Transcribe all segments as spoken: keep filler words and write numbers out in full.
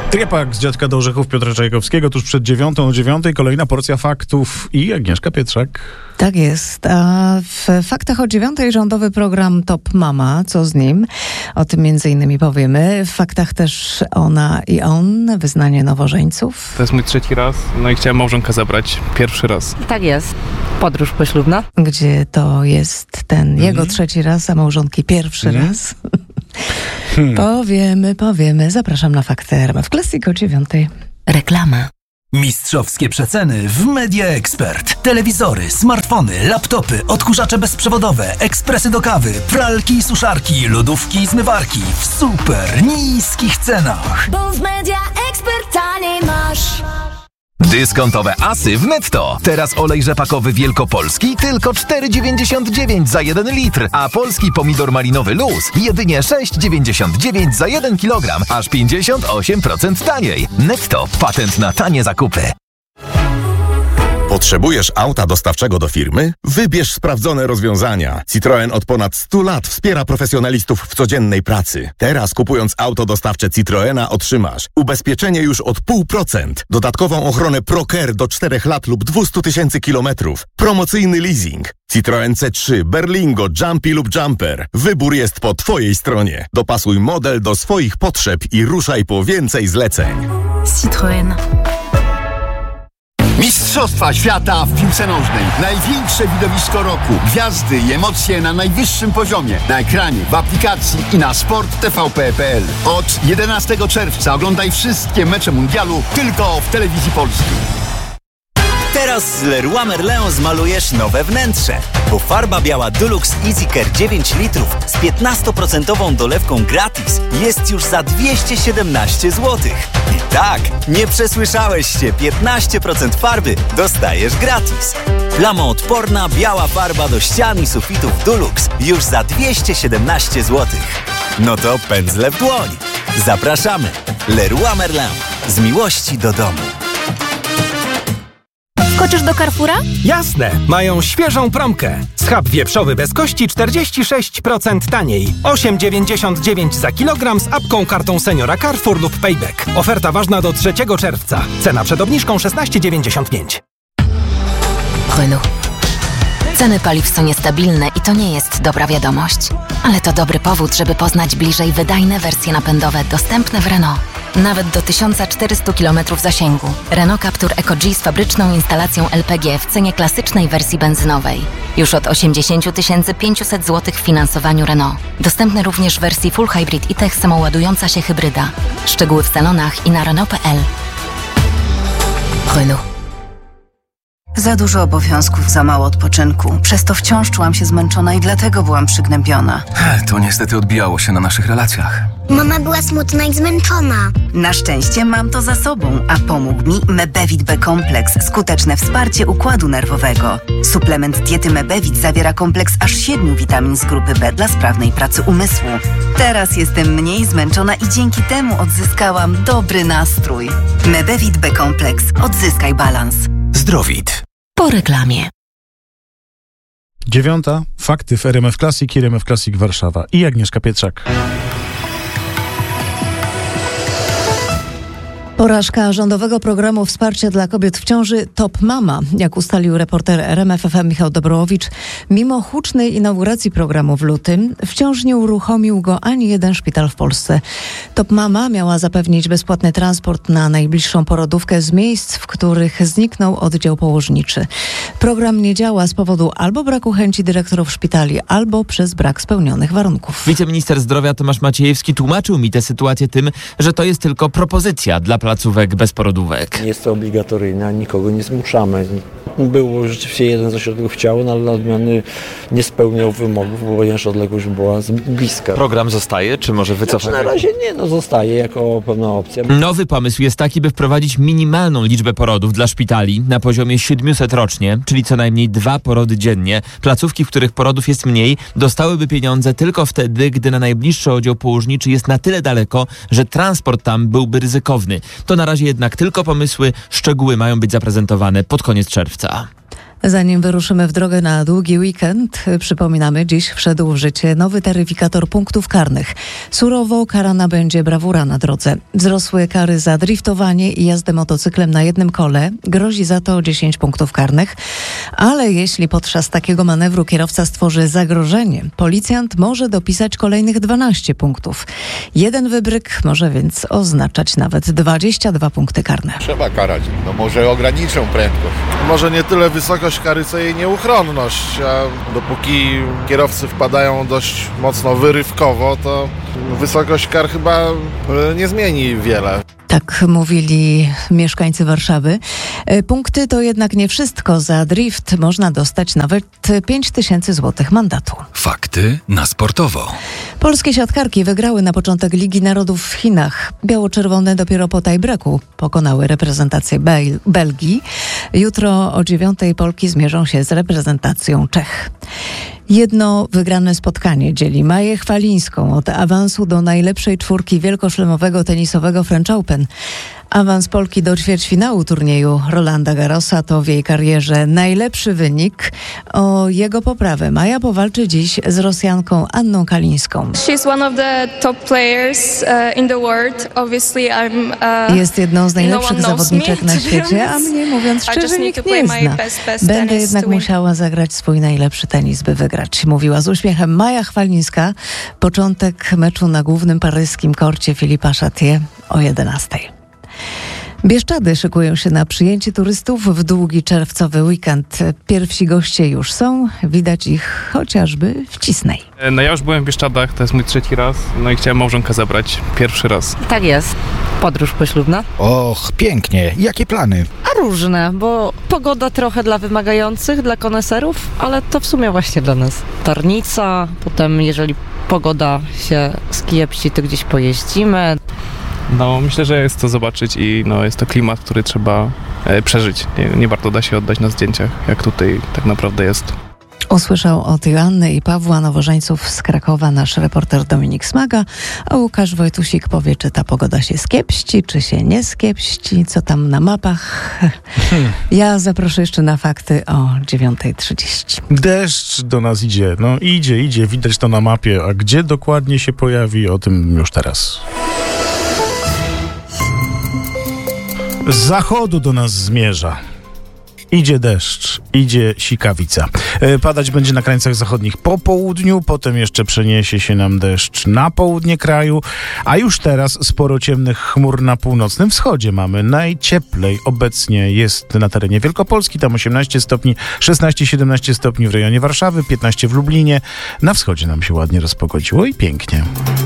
Triepak z Dziadka do Orzechów Piotra Czajkowskiego tuż przed dziewiątą o dziewiątej. Kolejna porcja faktów i Agnieszka Pietrzak. Tak jest. A w faktach o dziewiątej rządowy program Top Mama. Co z nim? O tym między innymi powiemy. W faktach też ona i on. Wyznanie nowożeńców. To jest mój trzeci raz. No i chciałem małżonkę zabrać. Pierwszy raz. Tak jest. Podróż poślubna. Gdzie to jest ten mm. jego trzeci raz, a małżonki pierwszy mm. raz. Hmm. Powiemy, powiemy. Zapraszam na fakty R M F Classic o dziewiątej. Reklama. Mistrzowskie przeceny w Media Expert. Telewizory, smartfony, laptopy, odkurzacze bezprzewodowe, ekspresy do kawy, pralki i suszarki, lodówki i zmywarki w super niskich cenach. Bo w Media Expert taniej masz. Dyskontowe asy w Netto. Teraz olej rzepakowy wielkopolski tylko cztery dziewięćdziesiąt dziewięć za jeden litr, a polski pomidor malinowy Luz jedynie sześć dziewięćdziesiąt dziewięć za jeden kilogram, aż pięćdziesiąt osiem procent taniej. Netto. Patent na tanie zakupy. Potrzebujesz auta dostawczego do firmy? Wybierz sprawdzone rozwiązania. Citroen od ponad stu lat wspiera profesjonalistów w codziennej pracy. Teraz kupując auto dostawcze Citroena otrzymasz ubezpieczenie już od pół procent, dodatkową ochronę ProCare do czterech lat lub dwieście tysięcy kilometrów, promocyjny leasing. Citroen C trzy, Berlingo, Jumpy lub Jumper. Wybór jest po Twojej stronie. Dopasuj model do swoich potrzeb i ruszaj po więcej zleceń. Citroen. Mistrzostwa świata w piłce nożnej. Największe widowisko roku. Gwiazdy i emocje na najwyższym poziomie. Na ekranie, w aplikacji i na sport t v p kropka p l. Od jedenastego czerwca oglądaj wszystkie mecze mundialu tylko w telewizji polskiej. Teraz z Leroy Merlin zmalujesz nowe wnętrze, bo farba biała Dulux Easy Care dziewięć litrów z piętnastoprocentową dolewką gratis jest już za dwieście siedemnaście złotych. I tak, nie przesłyszałeś się, piętnaście procent farby dostajesz gratis. Plamoodporna biała farba do ścian i sufitów Dulux już za dwieście siedemnaście złotych. No to pędzle w dłoń. Zapraszamy. Leroy Merlin. Z miłości do domu. Skoczysz do Carrefoura? Jasne! Mają świeżą promkę. Schab wieprzowy bez kości czterdzieści sześć procent taniej. osiem dziewięćdziesiąt dziewięć za kilogram z apką, kartą seniora Carrefour lub Payback. Oferta ważna do trzeciego czerwca. Cena przed obniżką szesnaście dziewięćdziesiąt pięć. Renault. Ceny paliw są niestabilne i to nie jest dobra wiadomość. Ale to dobry powód, żeby poznać bliżej wydajne wersje napędowe dostępne w Renault. Nawet do tysiąc czterysta kilometrów zasięgu. Renault Captur Eco G z fabryczną instalacją L P G w cenie klasycznej wersji benzynowej. Już od osiemdziesiąt tysięcy pięćset złotych w finansowaniu Renault. Dostępny również w wersji Full Hybrid i Tech samoładująca się hybryda. Szczegóły w salonach i na Renault kropka p l. Renault. Za dużo obowiązków, za mało odpoczynku. Przez to wciąż czułam się zmęczona i dlatego byłam przygnębiona. To niestety odbijało się na naszych relacjach. Mama była smutna i zmęczona. Na szczęście mam to za sobą, a pomógł mi Mebevit B Kompleks. Skuteczne wsparcie układu nerwowego. Suplement diety Mebevit zawiera kompleks aż siedmiu witamin z grupy B dla sprawnej pracy umysłu. Teraz jestem mniej zmęczona i dzięki temu odzyskałam dobry nastrój. Mebevit B Kompleks. Odzyskaj balans. Zdrowit. Po reklamie. Dziewiąta. Fakty w R M F Classic i R M F Classic Warszawa. I Agnieszka Pietrzak. Porażka rządowego programu wsparcia dla kobiet w ciąży Top Mama. Jak ustalił reporter R M F F M Michał Dobrowicz, mimo hucznej inauguracji programu w lutym, wciąż nie uruchomił go ani jeden szpital w Polsce. Top Mama miała zapewnić bezpłatny transport na najbliższą porodówkę z miejsc, w których zniknął oddział położniczy. Program nie działa z powodu albo braku chęci dyrektorów szpitali, albo przez brak spełnionych warunków. Wiceminister zdrowia Tomasz Maciejewski tłumaczył mi tę sytuację tym, że to jest tylko propozycja dla placówek bez porodówek. Nie jest to obligatoryjne, nikogo nie zmuszamy. Było rzeczywiście jeden z ośrodków chciał, no ale na odmiany nie spełniał wymogów, ponieważ odległość była zbyt bliska. Program zostaje, czy może wycofać? Znaczy, na razie nie, no zostaje jako pewna opcja. Nowy pomysł jest taki, by wprowadzić minimalną liczbę porodów dla szpitali na poziomie siedmiuset rocznie, czyli co najmniej dwa porody dziennie. Placówki, w których porodów jest mniej, dostałyby pieniądze tylko wtedy, gdy na najbliższy oddział położniczy jest na tyle daleko, że transport tam byłby ryzykowny. To na razie jednak tylko pomysły, szczegóły mają być zaprezentowane pod koniec czerwca. Zanim wyruszymy w drogę na długi weekend, przypominamy, dziś wszedł w życie nowy taryfikator punktów karnych. Surowo karana będzie brawura na drodze. Wzrosły kary za driftowanie i jazdę motocyklem na jednym kole. Grozi za to dziesięć punktów karnych. Ale jeśli podczas takiego manewru kierowca stworzy zagrożenie, policjant może dopisać kolejnych dwanaście punktów. Jeden wybryk może więc oznaczać nawet dwadzieścia dwa punkty karne. Trzeba karać. No może ograniczą prędkość. Może nie tyle wysokość kary, co jej nieuchronność, a dopóki kierowcy wpadają dość mocno wyrywkowo, to wysokość kar chyba nie zmieni wiele. Tak mówili mieszkańcy Warszawy. Punkty to jednak nie wszystko. Za drift można dostać nawet pięć tysięcy złotych mandatu. Fakty na sportowo. Polskie siatkarki wygrały na początek Ligi Narodów w Chinach. Biało-czerwone dopiero po tiebreaku pokonały reprezentację Bel- Belgii. Jutro o dziewiątej Polki zmierzą się z reprezentacją Czech. Jedno wygrane spotkanie dzieli Maję Chwalińską od awansu do najlepszej czwórki wielkoszlemowego tenisowego French Open. Awans Polki do ćwierćfinału turnieju Rolanda Garrosa to w jej karierze najlepszy wynik. O jego poprawę Maja powalczy dziś z Rosjanką Anną Kalińską. She's one of the top players uh, in the world. Obviously I'm uh, Jest jedną z najlepszych no zawodniczek na świecie, a mnie, mówiąc szczerze, nikt nie zna. Będę jednak musiała zagrać swój najlepszy tenis, by wygrać, mówiła z uśmiechem Maja Chwalińska. Początek meczu na głównym paryskim korcie Philippa Chatrier o jedenastej. Bieszczady szykują się na przyjęcie turystów w długi czerwcowy weekend. Pierwsi goście już są, widać ich chociażby w Cisnej. No ja już byłem w Bieszczadach, to jest mój trzeci raz, no i chciałem małżonkę zabrać pierwszy raz. Tak jest. Podróż poślubna. Och, pięknie. Jakie plany? A różne, bo pogoda trochę dla wymagających, dla koneserów, ale to w sumie właśnie dla nas. Tarnica, potem jeżeli pogoda się skiepści, to gdzieś pojeździmy. No myślę, że jest co zobaczyć i no, jest to klimat, który trzeba e, przeżyć. Nie, nie warto da się oddać na zdjęciach, jak tutaj tak naprawdę jest. Usłyszał od Joanny i Pawła Nowożeńców z Krakowa nasz reporter Dominik Smaga, a Łukasz Wojtusik powie, czy ta pogoda się skiepści, czy się nie skiepści, co tam na mapach. Ja zaproszę jeszcze na fakty o dziewiąta trzydzieści. Deszcz do nas idzie, no idzie, idzie, widać to na mapie, a gdzie dokładnie się pojawi, o tym już teraz. Z zachodu do nas zmierza. Idzie deszcz, idzie sikawica. E, padać będzie na krańcach zachodnich po południu, potem jeszcze przeniesie się nam deszcz na południe kraju, a już teraz sporo ciemnych chmur na północnym wschodzie mamy. Najcieplej obecnie jest na terenie Wielkopolski, tam osiemnaście stopni, szesnaście siedemnaście stopni w rejonie Warszawy, piętnaście w Lublinie. Na wschodzie nam się ładnie rozpogodziło i pięknie.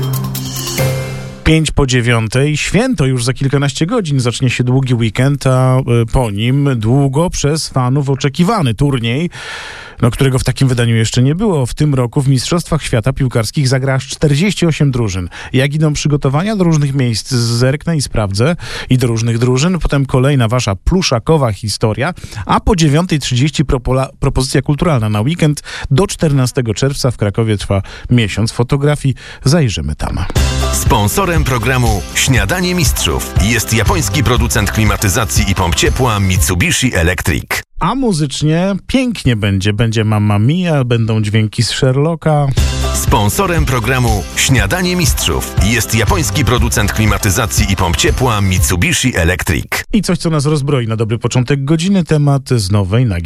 Pięć po dziewiątej, święto już za kilkanaście godzin, zacznie się długi weekend, a po nim długo przez fanów oczekiwany turniej, no, którego w takim wydaniu jeszcze nie było. W tym roku w Mistrzostwach Świata Piłkarskich zagra aż czterdzieści osiem drużyn. Jak idą przygotowania do różnych miejsc, zerknę i sprawdzę, i do różnych drużyn. Potem kolejna wasza pluszakowa historia, a po dziewiąta trzydzieści propola- propozycja kulturalna na weekend. Do czternastego czerwca w Krakowie trwa miesiąc fotografii. Zajrzymy tam. Sponsorem programu Śniadanie Mistrzów jest japoński producent klimatyzacji i pomp ciepła Mitsubishi Electric. A muzycznie pięknie będzie. Będzie Mamma Mia, będą dźwięki z Sherlocka. Sponsorem programu Śniadanie Mistrzów jest japoński producent klimatyzacji i pomp ciepła Mitsubishi Electric. I coś, co nas rozbroi na dobry początek godziny, temat z nowej nagiej.